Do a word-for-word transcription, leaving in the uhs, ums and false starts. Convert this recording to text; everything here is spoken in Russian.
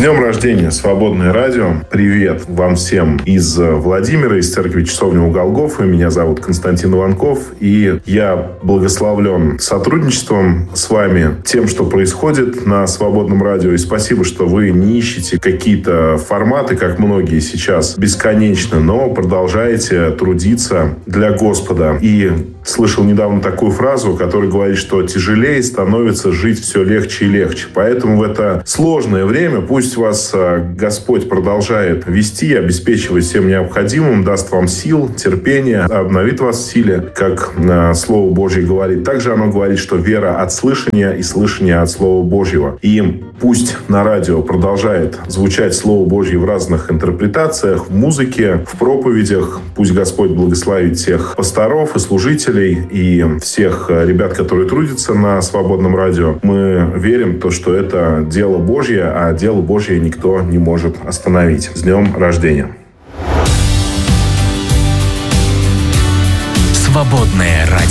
днем рождения, Свободное радио. Привет вам всем из Владимира, из церкви Часовни у Голгофы. Меня зовут Константин Иванков, и я благословлен сотрудничеством с вами, тем, что происходит на Свободном радио. И спасибо, что вы не ищете какие-то форматы, как многие сейчас, бесконечно, но продолжаете трудиться для Господа. И слышал недавно такую фразу, которая говорит, что тяжелее становится жить все легче и легче. Поэтому в это сложное время пусть вас Господь продолжает вести, обеспечивать всем необходимым, даст вам сил, терпения, обновит вас в силе, как Слово Божье говорит. Также оно говорит, что вера от слышания и слышание от Слова Божьего. И пусть на радио продолжает звучать Слово Божье в разных интерпретациях, в музыке, в проповедях. Пусть Господь благословит всех пасторов и служителей, и всех ребят, которые трудятся на Свободном радио. Мы верим в то, что это дело Божье, а дело Божье никто не может остановить. С днем рождения! Свободное радио.